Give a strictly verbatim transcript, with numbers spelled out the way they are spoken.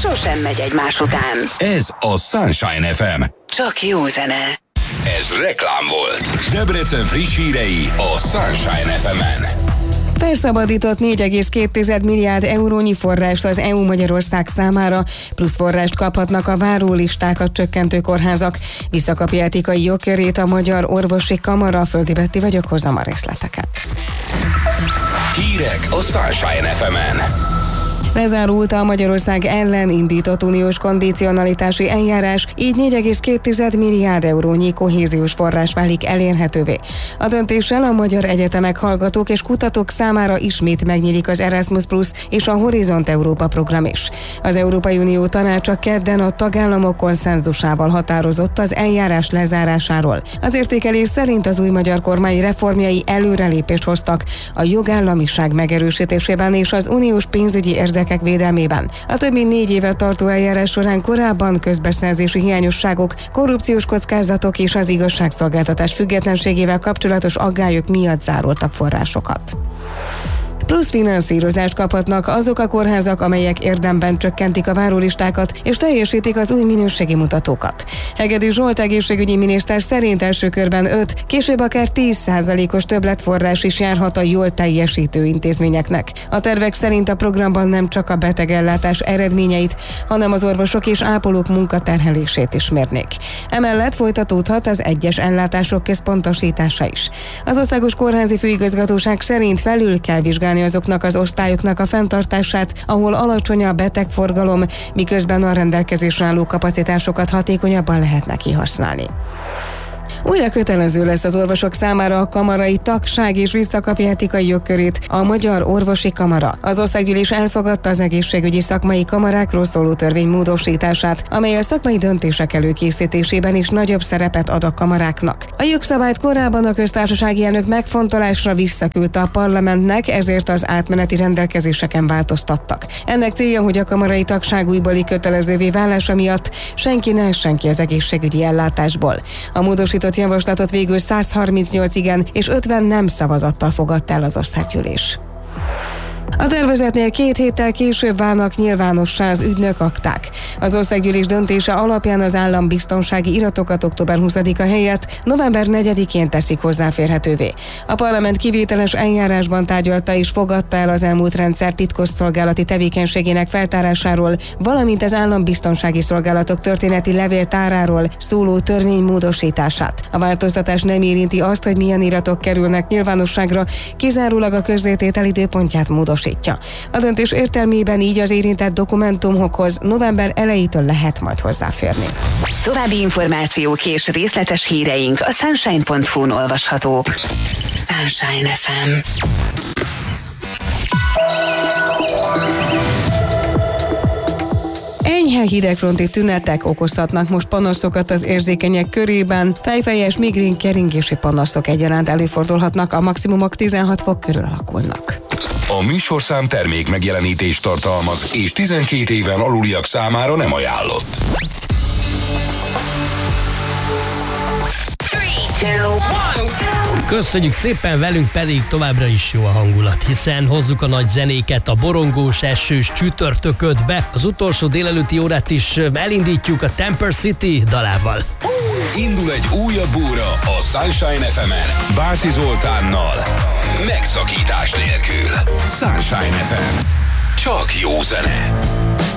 sosem megy egymás után. Ez a Sunshine ef em. Csak jó zene. Ez reklám volt. Debrecen friss hírei a Sunshine ef emen. Felszabadított négy egész két milliárd eurónyi forrást az é u Magyarország számára, plusz forrást kaphatnak a várólistákat csökkentő kórházak. Visszakapja etikai jogkörét a Magyar Orvosi Kamara. Földi Betti vagyok, hozzam a részleteket. Hírek a Sunshine ef emen. Lezárult a Magyarország ellen indított uniós kondicionalitási eljárás, így négy egész két milliárd eurónyi kohéziós forrás válik elérhetővé. A döntéssel a magyar egyetemek, hallgatók és kutatók számára ismét megnyílik az Erasmus Plus és a Horizont Európa program is. Az Európai Unió tanácsa kedden a tagállamok konszenzusával határozott az eljárás lezárásáról. Az értékelés szerint az új magyar kormány reformjai előrelépést hoztak a jogállamiság megerősítésében és az uniós pénzügyi érdekek védelmében. A több mint négy éve tartó eljárás során korábban közbeszerzési hiányosságok, korrupciós kockázatok és az igazságszolgáltatás függetlenségével kapcsolatos aggályok miatt zároltak forrásokat. Plusz finanszírozást kaphatnak azok a kórházak, amelyek érdemben csökkentik a várólistákat és teljesítik az új minőségi mutatókat. Hegedű Zsolt egészségügyi miniszter szerint első körben öt, később akár tíz százalékos többletforrás is járhat a jól teljesítő intézményeknek. A tervek szerint a programban nem csak a betegellátás eredményeit, hanem az orvosok és ápolók munkaterhelését is mérnék. Emellett folytatódhat az egyes ellátások központosítása is. Az Országos Kórházi Főigazgatóság szerint felül kell vizsgálni azoknak az osztályoknak a fenntartását, ahol alacsony a betegforgalom, miközben a rendelkezésre álló kapacitásokat hatékonyabban lehetne kihasználni. Újra kötelező lesz az orvosok számára a kamarai tagság és visszakapja etikai jogkörét a Magyar Orvosi Kamara. Az országgyűlés elfogadta az egészségügyi szakmai kamarákról szóló törvény módosítását, amely a szakmai döntések előkészítésében is nagyobb szerepet ad a kamaráknak. A jogszabályt korábban a köztársasági elnök megfontolásra visszaküldte a parlamentnek, ezért az átmeneti rendelkezéseken változtattak. Ennek célja, hogy a kamarai tagság újbóli kötelezővé válása miatt senki ne essen ki az egészségügyi ellátásból. A módosított javaslatot végül száz harmincnyolc igen és ötven nem szavazattal fogadta el az országgyűlés. A tervezetnél két héttel később válnak nyilvánossá az ügynök akták. Az országgyűlés döntése alapján az állambiztonsági iratokat október huszadika helyett november negyedikén teszik hozzáférhetővé. A parlament kivételes eljárásban tárgyalta és fogadta el az elmúlt rendszer titkosszolgálati tevékenységének feltárásáról, valamint az állambiztonsági szolgálatok történeti levéltáráról szóló törvény módosítását. A változtatás nem érinti azt, hogy milyen iratok kerülnek nyilvánosságra, kizárólag a közzététel időpontját módosítja. A döntés értelmében így az érintett dokumentumokhoz november elejétől lehet majd hozzáférni. További információk és részletes híreink a sunshine pont hu-n olvashatók. Sunshine ef em. Enyhe hidegfronti tünetek okozhatnak most panaszokat az érzékenyek körében, fejfejes, migrén, keringési panaszok egyaránt előfordulhatnak, a maximumok tizenhat fok körül alakulnak. A műsorszám termék megjelenítést tartalmaz, és tizenkét éven aluliak számára nem ajánlott. Köszönjük szépen, velünk pedig továbbra is jó a hangulat, hiszen hozzuk a nagy zenéket, a borongós, esős csütörtököt be. Az utolsó délelőtti órát is elindítjuk a Temper City dalával. Indul egy újabb óra a Sunshine ef emen, Bácsi Zoltánnal, megszakítás nélkül. Sunshine ef em. Csak jó zene.